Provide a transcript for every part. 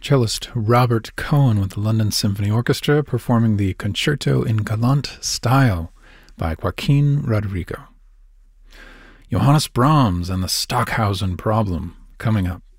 Cellist Robert Cohen with the London Symphony Orchestra performing the Concerto in Galant Style by Joaquin Rodrigo. Johannes Brahms and the Stockhausen Problem coming up.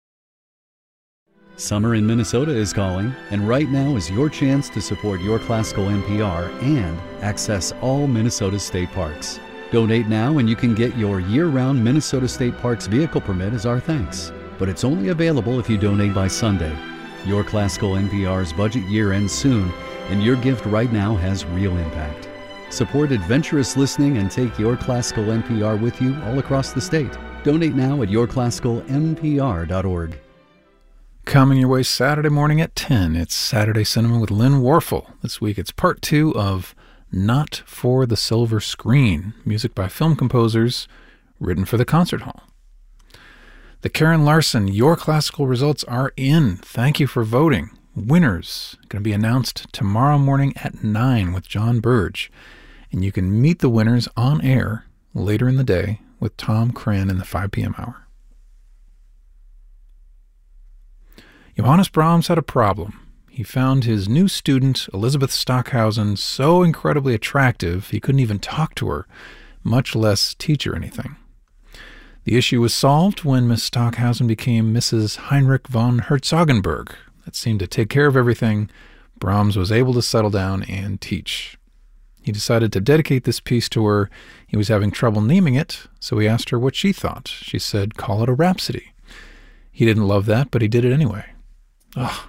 Summer in Minnesota is calling, and right now is your chance to support Your Classical NPR and access all Minnesota state parks. Donate now and you can get your year-round Minnesota State Parks vehicle permit as our thanks. But it's only available if you donate by Sunday. Your Classical NPR's budget year ends soon, and your gift right now has real impact. Support adventurous listening and take Your Classical NPR with you all across the state. Donate now at yourclassicalnpr.org. Coming your way Saturday morning at 10, it's Saturday Cinema with Lynn Warfel. This week it's part 2 of Not for the Silver Screen, music by film composers written for the concert hall. The Karen Larson Your Classical results are in. Thank you for voting. Winners going to be announced tomorrow morning at 9 with John Burge. And you can meet the winners on air later in the day with Tom Cran in the 5 p.m. hour. Johannes Brahms had a problem. He found his new student, Elizabeth Stockhausen, so incredibly attractive he couldn't even talk to her, much less teach her anything. The issue was solved when Miss Stockhausen became Mrs. Heinrich von Herzogenberg. That seemed to take care of everything. Brahms was able to settle down and teach. He decided to dedicate this piece to her. He was having trouble naming it, so he asked her what she thought. She said, "Call it a rhapsody." He didn't love that, but he did it anyway.